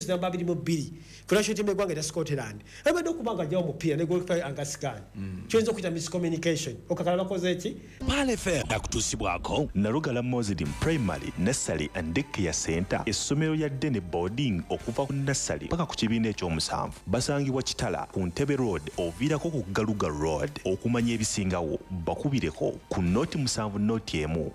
namba 22 kulashyo timu egwanga ya Scotland abadde okubanga jawo mupira ne goalkeeper angasikani kyenzo kuita miscommunication okakala bakoze eki Pale FM akutusibwako Narugala Muslim Primary Nursery and Daycare Center essomero lya Dene Boarding okuva ku nursery paka ku kibiina ekyomusanvu basangibwa Kitala ku Ntebe Road oviirako ku Galuga Road okumanya ebisingawo bakubireko ku noti 7 noti emu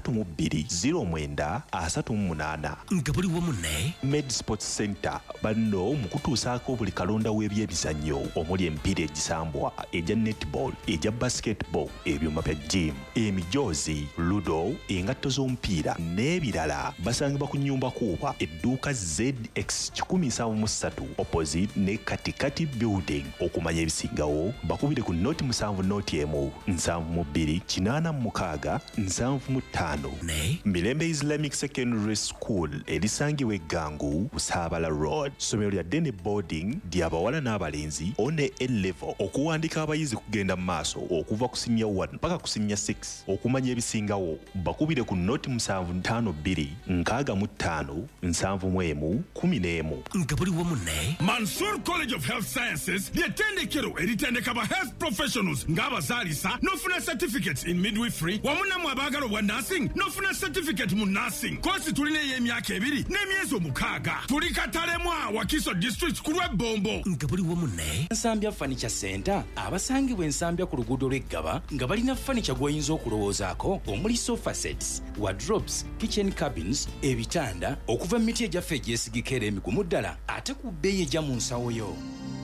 320938 nga buli wamu ne Med Sports Center banno mukutuusaako buli kalonda w'ebyemizannyo omuli emipiira egisambwa eja netball eja basketball ebyuma bya gym emijoozi ludo engatto z'omupiira n'ebirala basangibwa ku nnyumba kuuba edduuka ZX 173 opposite ne Katikati building okumanya ebisingawo bakubire ku noti 7 noti emu 7286 ne Mirembe Islamic Secondary School erisangibwa Gangu Busabala Road somero lya Dene Boarding ly'abawala n'abalenzi one A-level okuwandika abayizi kugenda mu maaso okuva ku senior 1 mpaka ku senior 6 okumanya ebisingawo bakubire ku noti 752 nga buli wamu ne Mansour College of Health Sciences ly'ettendekero eritendeka ba health professionals ng'abazaalisa n'ofuna certificates in midwifery wamu nammwe abaagala obwa nursing n'ofuna certificate mu nursing kosi tulina ey'emyaka 2 n'emyezi 6 tuli Katalemwa Wakiso district ku lw'Ebombo nga buli wamu ne Nsambya Furniture Center abasangibwa ensambya ku luguudo lw'Eggaba nga balina furniture gw'oyinza okulowoozaako omuli sofa sets, wardrobes, kitchen cabins, ebitanda okuva mu miti egyaffe egyesigika era emigumu ddala ate ku bbeeyi ejja mu nsawo yo.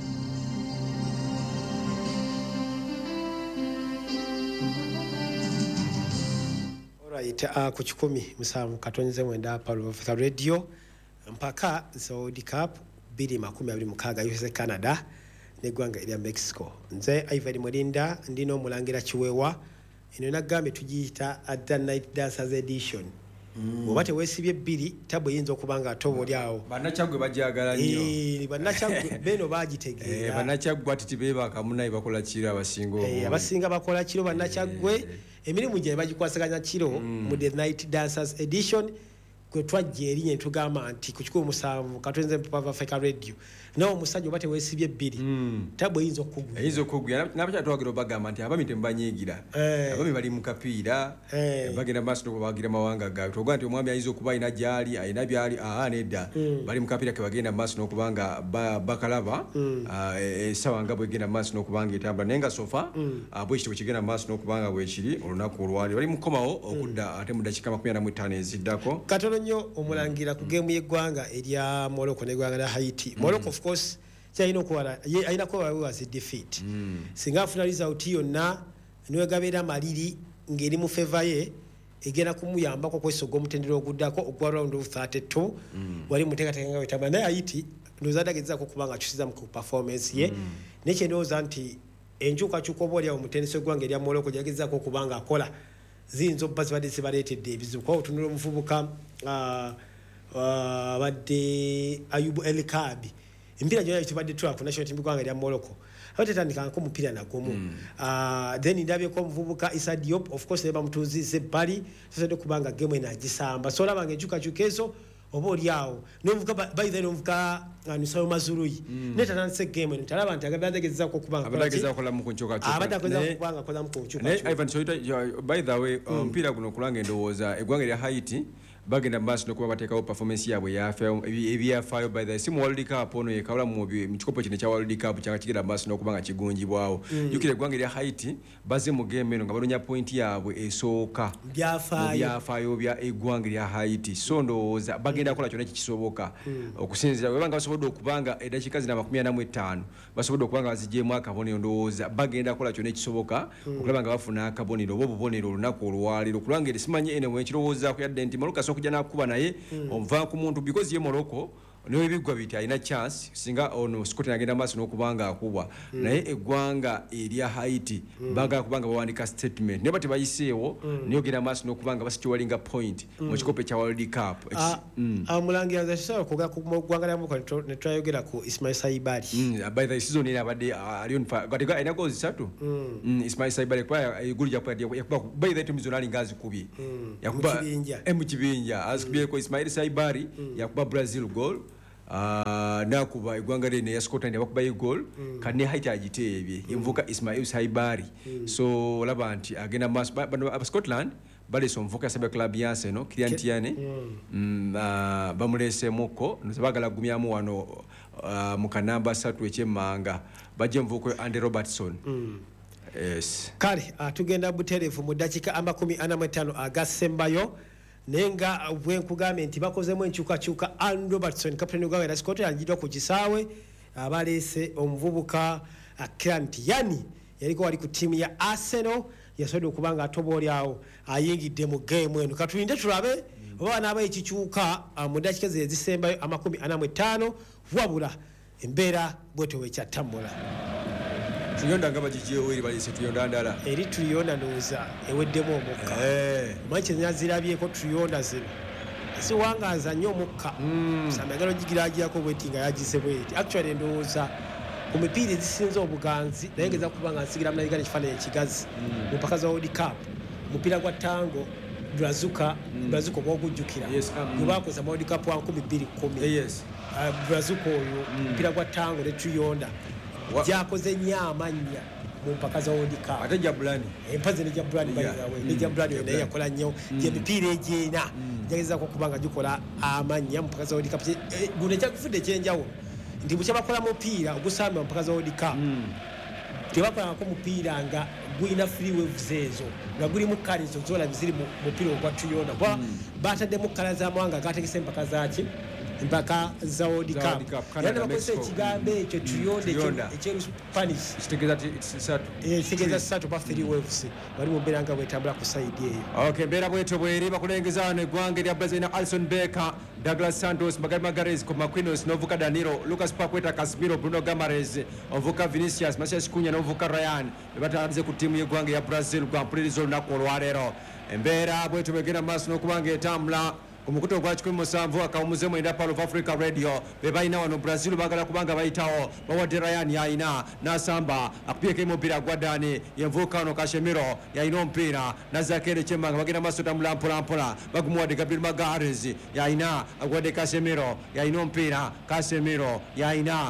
Alright, ku 17 katonze mwenda Palova Radio mpaka World Cup 2026 USA Canada n'eggwanga erya Mexico. Nze Ivan Mulinda ndino omulangira Kiwewa eno nagambe tugiyita at the night dancers edition. Oba teweesibye 2 tabo yinza okubanga atobo lyawo bannachagwe bajagala nnyo bannachagwe beno bagitegeera bannachagwe ati tibeba kamunayi bakola kiro abasingo abasinga bakola kiro bannachagwe emirimu gye bagikwasaganya kiro mu the night dancers edition kwe twajja erinnya tugamba nti ku 17 katonze Mpava Africa Radio nawo omusajja oba teweesibye 2 tabo yinza okugwa nabakya twagira bagamba nti abami tembanyiigira abami bali mu kapiira bagenda maaso n'okubagira mawanga gaabwe twoga nti omwami ayinza okuba alina gyali alina byali nedda bali mu kapiira ke bagenda maaso n'okubanga bakalaba esawa nga bwegenda maaso n'okubanga etambula naye nga sofa bwekiti bwekigenda maaso n'okubanga bwekiri olunaku olwali bali mukomawo okudda ate mu dakiika 45 eziddako katono nnyo omulangira ku geemu y'eggwanga erya Morocco n'eggwanga lya Haiti. Morocco of course kyalina okuwala alina kuba was defeat singa afuna result yonna niwe gabeera maliri ng'eri mu favor ye egenda kumuyambako kwesoga omutendera oguddako ogwa round of 32 wali muteekateeka nga wetamba naye Haiti ndowooza adagezaako kubanga akyusiza mu performance ye nekye ndowooza nti enkyukakyuka oba oli awo omutendesi w'eggwanga erya Morocco gyagezaako okubanga akola ziyinza obba zibadde zibaleetedde ebizibu kuba otunula omuvubuka badde Ayubu El Kabi empira gyonna tibadde track national team gwanga lya Morocco abatetandika nko mupira nagumu then ndabyeko omuvubuka Issa Diop of course neba mutuzize bali sasa kubanga game ena gisamba so labanga ejuka ezo oba oli awo novuga by the novuga Nusayo Mazurui neta nanse game eno talaba nti agabadageza ko kubanga abadageza kola mu kunchoka abadageza kubanga kola mu kunchoka Ivan so by the way mpira guno kulanga endowooza eggwanga lya Haiti bagenda maaso n'okuba bateekawo performance yaabwe ebyafaayo by the simu World Cup ono yekawula mu kikopo kino kya World Cup kyanga kigenda maaso n'okuba nga kigunjibwawo jukira eggwanga erya Haiti baze mu game eno nga baloonya point yaabwe esooka byafaayo bya eggwanga erya Haiti so ndowooza bagenda kola kyonna kikisoboka okusinzira bwe banga basobodde okubanga eddakiika zina 45 basobodde okubanga bazigyemu akabonero ndowooza bagenda kola kyonna ekisoboka okulaba nga bafuna akabonero oba obubonero olunaku olwaliro kulanga esimanyi eno mwekirowoozaako yadde nti Morocco kujja nakuba naye onva ku muntu because ye Morocco niwe ebigwa biti alina chance singa ono Scotland agenda maaso n'okubanga akubwa naye eggwanga erya Haiti baga kubanga bawandika statement ne bati bayiseewo niyo genda maaso n'okubanga basituwalinga point mu kikopo kya World Cup amulangira zasha koga ku gwanga lya Morocco ne twayogera ku Ismail Saibari by the season ina abadde alion gatiga alina goals 3 Ismail Saibari kwa igulu ya kwa by the team zonali ngazi kubi yakuba mu kibinja asikubye ko Ismail Saibari yakuba Brazil goal nakuba eggwanga lye neya Scotland abakubayo goal kane Haiti agiteebye envuka Ismail Saibari so olaba nti agenda maaso aba Scotland balese omuvuka yasabye club ya Arsenal Kylian Tierney bamuleesemuko bagala gumyamu wano mu kanamba 3 ekyemmanga bajje muvuko Andy Robertson yes kale tugenda buterefu mu dakika 45 agasembayo nenga bwenkugambye nti bakozemu enkyukakyuka Andy Robertson captain w'eggwanga lya Scotland agiddwa ku kisaawe abaleese omuvubuka Kylian Tierney yaliko wali ku tiimu ya Arsenal yasobodde okuba nga atoboolyawo ayingidde mu game eno katulinde tulabe oba wanaaba ekikyuka mu dakika ze ezisembayo 45 wabula embeera bwetyo wekyatambula tuyonda nga bagijewo eri balise tuyonda ndala eri tuyonda ndowooza eweddemu omukka omanyi kyenyazirabyeko tuyonda zino siwangaza nnyo omukka samagalo gigiragirako bweti nga yagise bweti actually ndowooza ku mipiira ezisinza obuganzi naye ngeza kuba nga nsigira munayiga nekifaananyi ekigazi mu mpaka za World Cup omupiira gwa tango brazuka gwokujjukira gwe bakoza mu World Cup wa 2010 brazuka oyo omupiira gwa tango ne tuyonda gyakoze nnyo amannya mu mpaka za World Cup ate Jabulani empazi ne Jabulani bayizawe ne Jabulani naye yakola nnyo gyemipiira egyena jagezako okuba nga gikola amannya mu mpaka za World Cup guno ekyakufudde ekyenjawulo nti bukyabakola mupiira ogusambibwa mpaka za World Cup tebakolako mupiira nga gulina free waves ezo nga gulimu kale ezo zola biziri mu mupiira ogwa tuyonda kuba bataddemu kala z'amawanga agategese empaka zaki empaka za World Cup yana bakozesa ekigambo ekyo tuyonda ekyeruspanish kitegeeza ssatu ba free waves bali mu mbeera nga bwetambula ku saidi eyo okay mbeera bwetyo bweri bakulengeza wano eggwanga erya Brazil na Alisson Becker Douglas Santos Magali Magalhaes Comaquinos Novuka Danilo Lucas Paqueta Casemiro Bruno Guimaraes ovuka Vinicius Masias Cunha novuka Ryan bebatambalize ku tiimu y'eggwanga ya Brazil gwa mpulirizo olunaku olwaleero embeera bwetyo bwegenda maaso n'okubanga etambula kumukuto gwa 17 akawumuze mu Independent of Africa Radio bebalina wano Brazil bagala kubanga bayitawo bawadde Ryan yaina nasamba akupiyeka omupira gwa Dani yenvuka no Casemiro yaina omupira nazakere chemanga bagenda maaso tambula mpola bagumuwadde Gabriel Magalhaes yaina agwadde Casemiro yaina omupira Casemiro yaina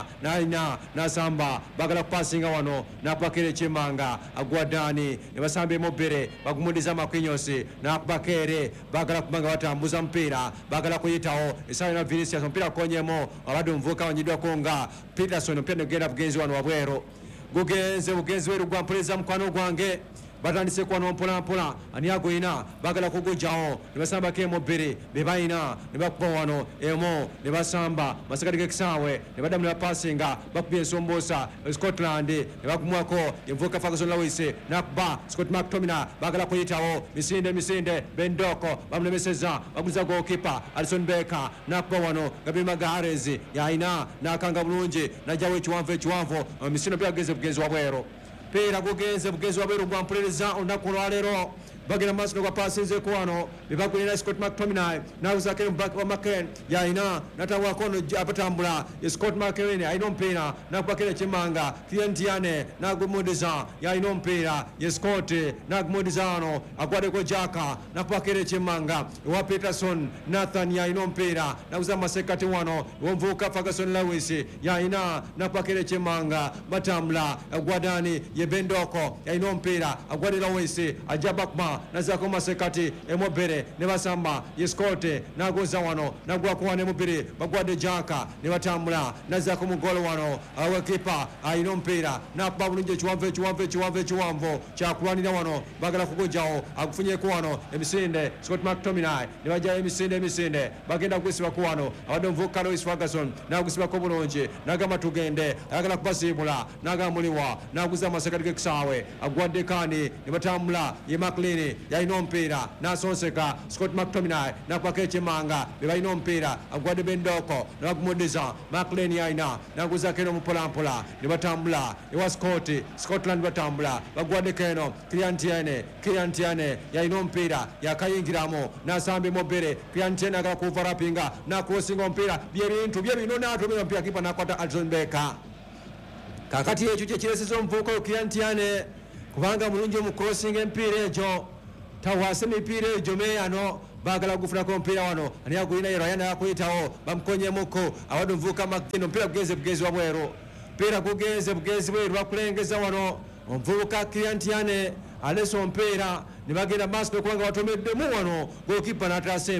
nasamba bagala kupasinga wano napakere chemanga agwa Dani ne basambe mobere bagumudiza makwinyosi napakere bagala kubanga batambuza mpira bagala kuyitawo esawa na Vinicius mpira konyemo abadde omuvuka wanyiddwa konga Peterson mpira negenda bugenzi wano wabwero bugenzi weru gwa mpuleza mukwano gwange batandise kwano mpola ani agoina bagala kugujjawo ne basamba kemo bbiri bebayina ne bakuba wano emo ne basamba masakati gekisaawe ne badamu ne bapasinga bakubye ensombosa Scotland ne bakumwako envuka Ferguson Lewis nakuba Scott McTominay bagala kuyitawo misinde bendoko bamulemeseza baguliza goalkeeper Alisson Becker nakuba wano Gabriel Magalhaes yaina nakanga bulungi najjawo ekiwanvu misinde byageze bugenzi wabwero pera gugenze bugenzi wabero gwa mpuliriza olunaku olwaleero bagenda maaso nogwa pasinzeeko wano bebagulina Scott McTominay nawuzakere mubaki wa McCain yaina natawako abatambula Scott McCain ayina omupiira nakubakira ekimanga Kylian Tierney nagumudiza yaina omupiira Scott nagumudiza wano agwaddeko Jaka nakubakira ekimanga ewa Peterson Nathan yaina omupiira nakuza masekati wano wonvuka Ferguson Lewis yaina nakubakira ekimanga batambula agwadani yebendoko yaina omupiira agwadde Lewis ajabakma nazako masekati emobere ne basamba Scott nagoza wano nagwako wane mubiri bagwadde Jaka ne batambula nazako mugolo wano awekipa ayina omupiira nakuba bulungi ekiwanvu kyakulwanira wano bagala kugujjawo agufunyeko wano emisinde Scott McTominay ne bajjayo emisinde bagenda kugusibako wano abadde omuvubuka Lewis Ferguson nagusibako bulungi nagamba tugende ayagala kubasiibula nagamba muliwa naguza masekati gekisaawe agwadde Kani ne batambula ye McLean yaina omupiira nasonseka Scott McTominay nakwaka ekimanga bebalina omupiira agwadde bendoko nagumudiza McLean yaina naguzako eno mupolampola ne batambula ewa Scotland batambula bagwadde keno Kylian Tierney yaina omupiira yakayingiramu nasamba emobere Kylian Tierney agala kuvarapinga nakulosinga omupiira byebintu byebino natumira omupiira kipa nakwata Alisson Becker kakati ekyo kyekiresiza omuvubuka Kylian Tierney kubanga mulungi omucrossing empiira egyo tawase mipiira egyo meyano bagala gufunako omupiira wano ani agulina yero ayana yakuyitawo bamukonyemuko awadde omuvubuka makino omupiira bugenzi wabweru omupiira bugenzi bweru bakulengeza wano omuvubuka Kylian alesa omupiira ne bagenda maaso kubanga batomeddemu wano gokipa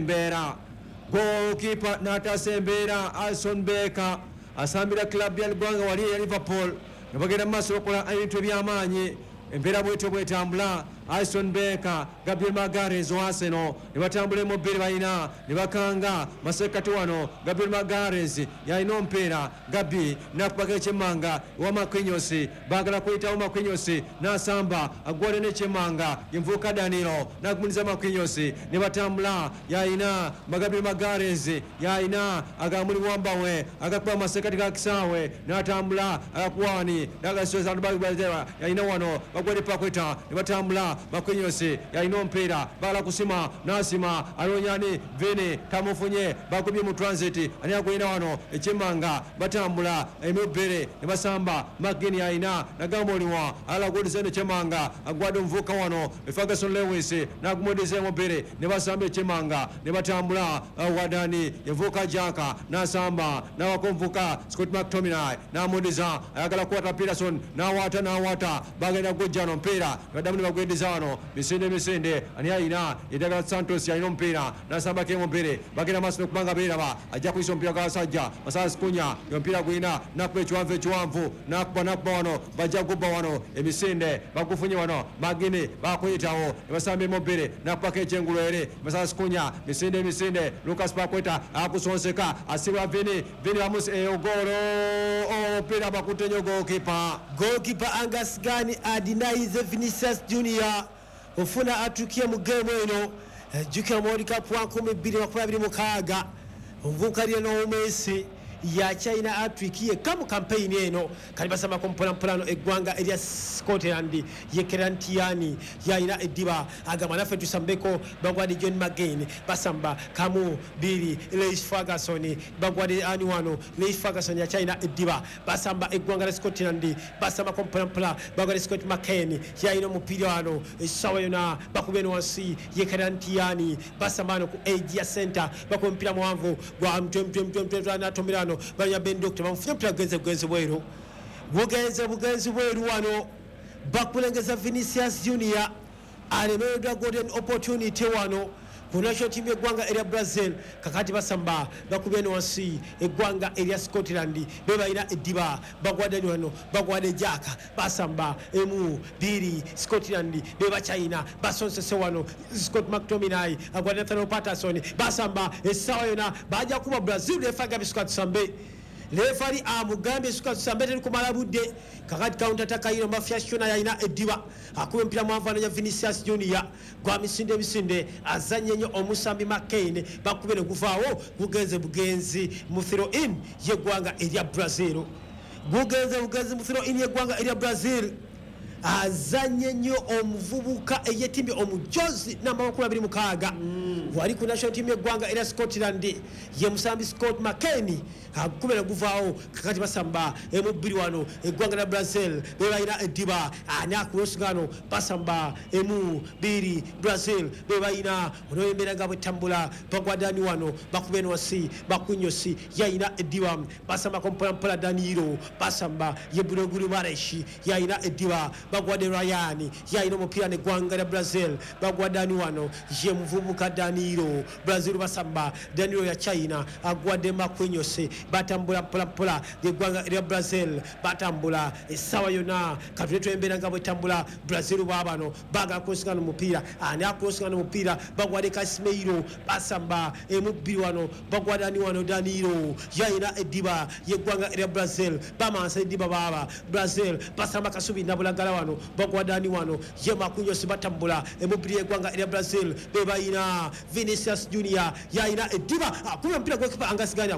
n'ataasa embeera Alison Becker asambira club ya Lugwanga wali ya Liverpool ne bagenda maaso okukola ebintu eby'amaanyi embeera bwetambula Alison Becker Gabriel Magalhaes wa Arsenal ne batambula emmobbiri balina ne bakanga masekati wano Gabriel Magalhaes yalina omupiira Gabi nakubaga ekyemmanga wa Marquinhos baagala kuyitawo Marquinhos n'asamba agwade n'ekyemmanga yenvuuka Danilo n'agumuliza Marquinhos ne batambula yalina Gabriel Magalhaes yalina agamuli wambawe agakuba masekati ga kisaawe n'atambula agakuwani n'agasoza yalina wano bagwade Pakweta ne batambula Marquinhos yalina omupiira bagala kusima n'asima alonyani Vini tamufunye bakubye mu transit ani agwina wano ekyemmanga batambula emibbere ne basamba McGinn yalina nagamba oliwa alagudisa eno ekyemmanga agwadde omuvuuka wano Ferguson Lewis n'agumudisa emubbere ne basamba ekyemmanga ne batambula wadani yevuuka Jaka n'asamba n'awaka omuvuuka Scott McTominay n'amudiza ayagala kuwata Peterson n'awaata bagenda gujja no omupiira baddamu ne bagweddiza wano misinde ani alina eddagala Santos yalina omupiira n'asambako emubbere bagenda maaso n'okubanga beeraba ajja kuyisa omupiira gw'abasajja Masasi Kunya omupiira gwina nakuba ekiwanvu nakuba wano bajja gubba wano emisinde bagufunye wano magini bakuyitawo ne basamba emubbere nakubako ekyengulu ere Masasi Kunya misinde Lucas Paqueta akusonseka asibwa Vini bamusi ogolo omupiira bakutte nnyo goalkeeper Angus Gunn adenize Vinicius Junior ofuna atukie mu game eno jukira mu World Cup 2026 omuvubuka lino Messi ya China atwikiye kamu campaign eno kali basama kompola eggwanga erya Scotland ye Kylian yalina ediba agamba naffe tusambeko bagwadi John McGinn basamba kamu biri Leif Ferguson bagwadi ani wano Leif Ferguson ya China ediba basamba eggwanga lya Scotland basamba kompola bagwadi Scott McCain yalina omupiira wano esawa yona bakubeno wansi ye Kylian basamba no ku Asia Center bakompira muwanvu gwa mtwe banya Ben Doctor bamufuna bugenzi bweru wano bakulengeza Vinicius Junior alemeredwa golden opportunity wano ku national team eggwanga erya Brazil kakati basamba bakubeni wansi eggwanga erya Scotland bebalina ediba bagwadani wano bagwade Jaka basamba emu biri Scotland beba China basonsese wano Scott McTominay agwade Nathaniel Patterson basamba esawa yona baja kuba Brazil lefaga biskwat sambe lefari amugambye biskwat sambe teri kumala budde kakati counter attack yino mafia shona yina ediba akuwe mpira mwavana ya Vinicius Junior gwa misinde azanye nyo omusambi McCain bakubene kuvaawo bugenzi mu throw in yeggwanga erya Brazil bugenzi mu throw in yeggwanga erya Brazil azanye nyo omuvubuka eyetimbi omujozi namba 26 wali ku national team eggwanga erya Scotland ye musambi Scott McCain akubera guvaawo kakati basamba emubbiri wano eggwanga lya Brazil bebalina ediba ani akulosingano basamba emu biri Brazil bebalina onoyembera nga bwetambula bagwadani wano bakubeni wasi bakunyosi yayina ediba basamba kompola Danilo basamba yebulo Mareshi yayina ediba bagwade Ryan yayina omupiira neggwanga lya Brazil bagwadani wano ye muvubuka Danilo Brazil basamba Danilo ya China agwade Marquinhos batambula pola yeggwanga erya Brazil batambula esawa yona katuleto embera nga bwetambula Brazil babano baga kusikana omupiira ani akusikana omupiira bagwade Casemiro basamba emubbiri wano bagwadani wano Danilo yayina ediba yeggwanga erya Brazil bamansa ediba baba Brazil basamba Kasubi nabulagala wano bagwadani wano ye Marquinhos batambula emubbiri yeggwanga erya Brazil bebayina Vinicius Junior yayina ediba akuba mpira gwekipa Angus Gunn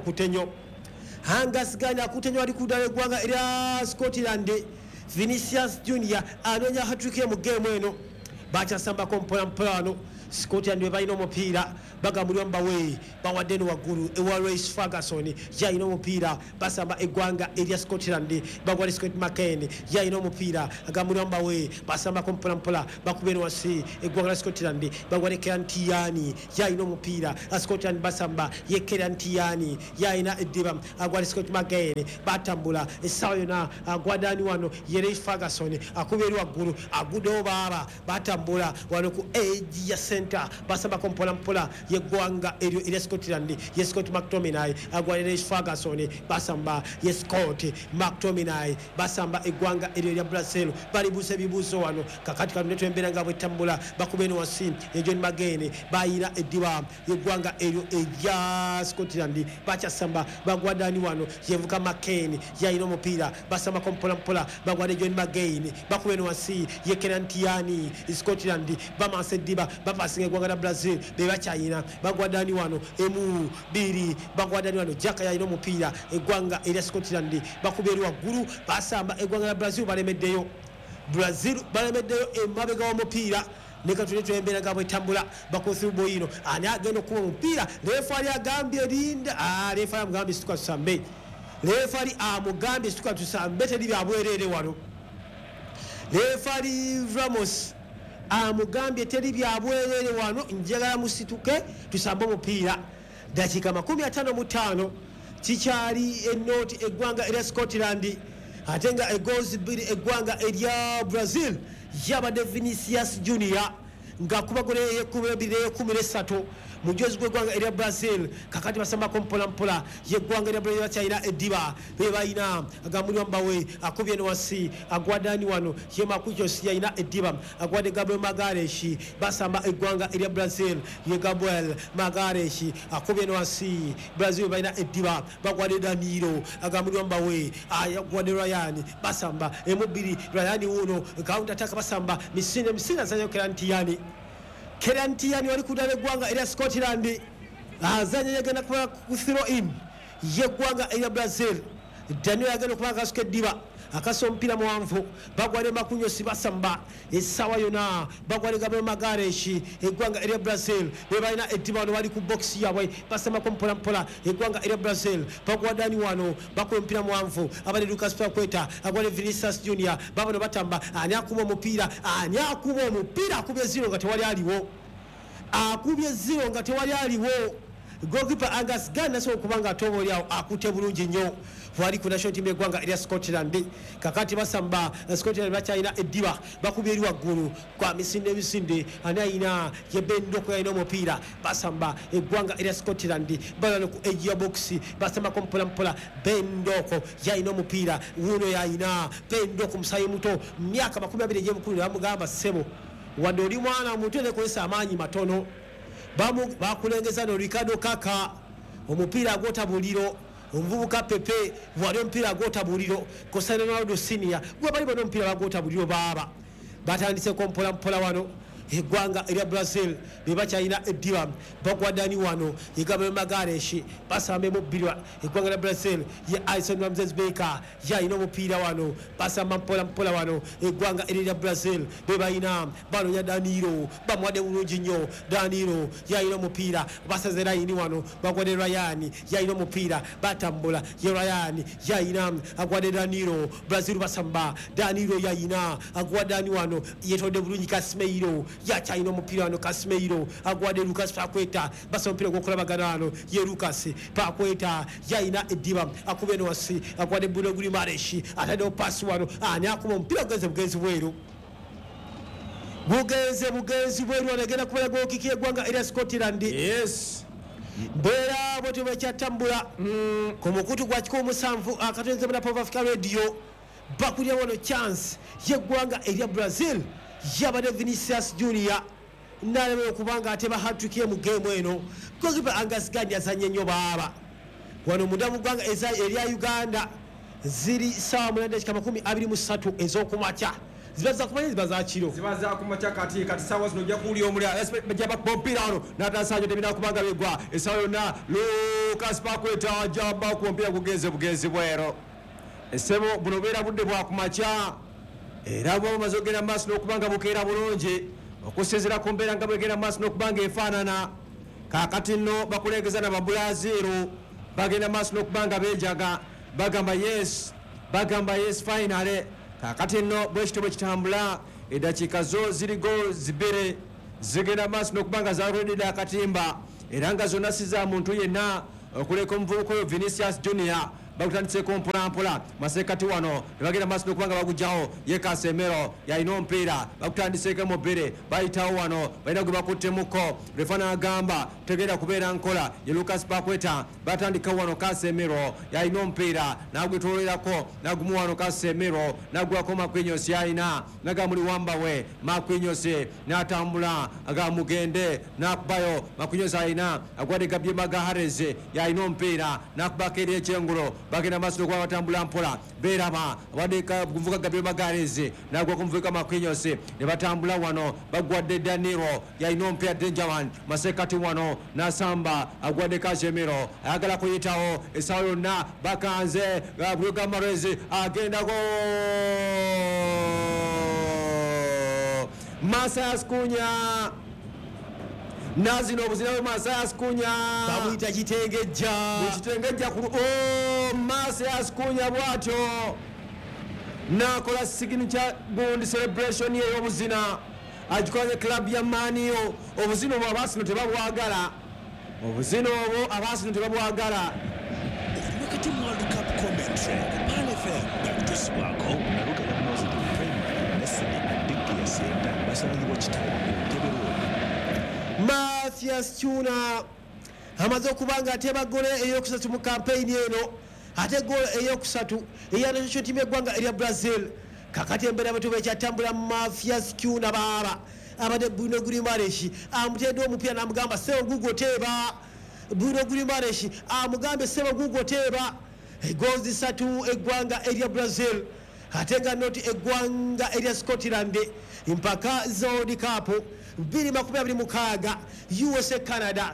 akutenyo ali kudala eggwanga erya Scotland Vinicius Junior anonya hat-trick mu game eno bakyasambako mpola wano Scotland we balina omupiira bagambulira mbawe bawadde no waggulu ewa Race Ferguson yalina omupiira basamba eggwanga erya Scotland bagwali Scott McCain yalina omupiira agambulira mbawe basamba mpola bakubera wansi eggwanga lya Scotland bagwali Kerantiani yalina omupiira Scotland basamba ye Kerantiani yalina eddiba agwali Scott McCain batambula essaawa yonna agwadani wano ye Race Ferguson akubera waggulu agudewo baaba batambula wano ku edge ya center basamba mpola yeggwanga eryo erya Scotland ye Scott McTominay agwali Race Ferguson basamba ye Scott McTominay basamba eggwanga eryo erya Brazil balibuusa ebibuuzo wano kakati kano netwembeera nga bwetambula bakubeni wansi ye John McGain bayina eddiba yeggwanga eryo erya Scotland bakyasamba bagwadani wano yevuka McCain yayina omupiira basamba mpola bagwade John McGain bakubeni wansi ye Kerantiani Scotland bamansa eddiba bapasinga eggwanga lya Brazil bebakyayina bagwadani wano emu biri bagwadani wano Jaka yayina omupiira eggwanga erya Scotland bakuberi waggulu basamba eggwanga lya Brazil balemeddeyo emabega w'omupiira nekatule twembeera nga bwetambula bakothrubo ino ani agenda okuba omupiira leefali agambye linda leefali amugambye situka tusambe leefali amugambye situka tusambe teri byabwerere wano leefali Ramos amugambye teri byabwerere wano njagala musituke tusambe omupiira dakiika 55 kikyali enoti eggwanga erya Scotland ate nga egoals 2 eggwanga erya Brazil yabadde Vinicius Junior nga kubagole ye13 mujozi gw'eggwanga erya Brazil kakati basambako mpola yeggwanga erya Brazil bakyalina eddiba bebayina agambulirwa mbawe akubye ne wansi agwadani wano ye Marquinhos yalina eddiba agwadde Gabriel Magalhaes basamba eggwanga erya Brazil ye Gabriel Magalhaes akubye ne wansi Brazil balina eddiba bagwadde Danilo agambulirwa mbawe agwadde Ryan basamba emubiri Ryan uno counter attack basamba misinde zanyo Kerantiani wali kudala eggwanga erya Scotland azanye yagenda kuba ku throw in yeggwanga erya Brazil Daniel yagenda kuba akasuka eddiba akasa omupiira muwanvu bagwale Marquinhos basamba essaawa yonna bagwale Gabriel Magalhaes eggwanga erya Brazil bebalina eddiba wano wali ku box yabwe basambako mpola eggwanga erya Brazil bagwadani wano bakuba omupiira muwanvu abali Lucas Paqueta agwale Vinicius Junior babano batamba ani akuba omupiira akubye zero nga tewali aliwo goalkeeper Angus Gunn naso okubanga atoboli awo akute bulungi nnyo wali ku national team eggwanga erya Scotland kakati basamba Scotland bakyalina eddiba bakubye eri waggulu kwa misinde ani ayina ye Bendoko yalina omupiira basamba eggwanga erya Scotland balano ku edge ya box basambako mpola Bendoko yalina omupiira wuno yalina Bendoko musayi muto myaka 20 egy'emukulu bamugamba ssebo wadde oli mwana omuntu nekozesa amaanyi matono bakulengeza no Ricardo Kaka omupiira agota buliro omuvubuka Pepe wali omupiira agota buliro Cristiano Ronaldo senior gwe bali bano omupiira bagota buliro baba batandise mpola wano eggwanga erya Brazil bebakyalina eddiba bagwadani wano ye Gabriel Magalhaes basamba emubirwa eggwanga lya Brazil ye Alisson Ramses Becker yalina omupiira wano basamba mpola wano eggwanga erya Brazil bebalina banonya Danilo bamuwadde bulungi nnyo Danilo yalina omupiira basaze layini wano bagwadde Ryan yalina omupiira batambula ye Ryan yalina agwadde Danilo Brazil basamba Danilo yalina agwadani wano yetodde bulungi Casemiro yakyalina omupiira wano Casemiro agwadde Lucas Paqueta basa omupiira gw'okulabagana wano ye Lucas Paqueta yalina eddiba akubye ne wansi agwadde Bruno Guimaraes ataddewo paasi wano ani akuba omupiira bugenzi bweru anagenda kubala gookiki eggwanga erya Scotland mbeera bwetyo bwekyatambula ku mukutu gwa 17 akatonze mu Pop Africa Radio bakulya wano chance yeggwanga erya Brazil yabadde Vinicius Junior naleme okubanga ate bahatukiye mu game eno goalkeeper Angus Gunn yazanye nnyo baaba wano mudamu gwanga erya Uganda ziri sawa 8:23 ez'okumakya zibaza kumanya zibaza kiro zibaza kumakya kati sawa zino jakuuli omulya bajaba pompira wano natasanyo tebina kubanga begwa esawa yonna Lucas Paqueta jamba ku mpira bugenzi bwero esebo buno beera budde bwa kumakya era bwo mazogera maaso n'okubanga bukeera bulungi okusizira ku mbeera nga bwegenda maaso n'okubanga efaanana kaakati nno bakulengeza n'ababulaziru bagenda maaso n'okubanga beejaga bagamba yes finale kaakati nno bwekityo bwe kitambula eddakiika zo zirigo zibiri zigenda maaso n'okubanga zalwedde akatimba era nga zonna si za muntu yenna okuleka omuvubuka oyo Vinicius Junior bakutandiseko mpolampola masekati wano nebagenda maaso n'okubanga bagugjawo ye Casemiro yalina omupiira bakutandiseko mubiri bayitawo wano balina gwe bakuttemuko refana agamba tegenda kubeera nkola ye Lucas Paqueta batandika wano Casemiro yalina omupiira nagwetololerako nagumu wano Casemiro nagwako Marquinhos yalina nagamuli wambawe Marquinhos natambula agamugende nakubayo Marquinhos alina agwadde Gabriel Magalhaes yalina omupiira nakubako eri ekyengulo bagenda maaso n'okuba batambula mpola beeraba abaddeka kuvuka Gabriel Magalhaes nagwa ku muvubuka Marquinhos ne batambula wano bagwadde Danilo yalina omupiira Dangerman masekati wano nasamba agwadde Casemiro ayagala kuyitawo essaawa yonna bakanze Bruno Magalhaes agendako Masayas Cunha nazino obuzina bwe Masayas Cunha bamuyita kitengejja ku Masayas Cunha bwatyo nakola signature gundi celebration ye y'obuzina agikolanye club ya Manio obuzina obwo Arsenal tebabwagala wakati World Cup commentary Pan FM bakutusibwako nalugala mnozi the premier lesson addict yasenda basalanyi wakitala entebero Mathias Cunha amaze okubanga ateba gole eyokusatu mu campaign eno ate gole eyokusatu eyanasho timu eggwanga erya Brazil kakati embeera batu bekyatambula Mathias Cunha baba abadde Bruno Guimaraes amutedde omupiira namugamba sebo gugo teeba Bruno Guimaraes amugambe sebo gugo teeba egozi satu eggwanga erya Brazil ate nga noti eggwanga erya Scotland mpaka World Cup 2026 USA Canada